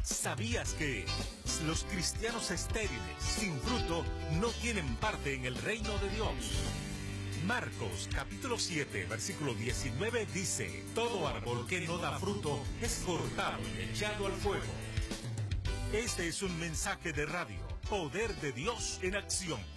¿Sabías que los cristianos estériles, sin fruto, no tienen parte en el reino de Dios? Marcos capítulo 7, versículo 19 dice: todo árbol que no da fruto es cortado y echado al fuego. Este es un mensaje de radio, Poder de Dios en Acción.